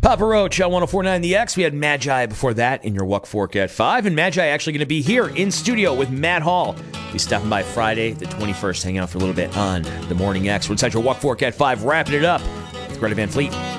Papa Roach on 104.9 The X. We had Magi before that in your Wuck Fork at 5. And Magi actually going to be here in studio with Matt Hall. He's stopping by Friday the 21st, hanging out for a little bit on the Morning X. We're inside your Wuck Fork at 5, wrapping it up with Greta Van Fleet.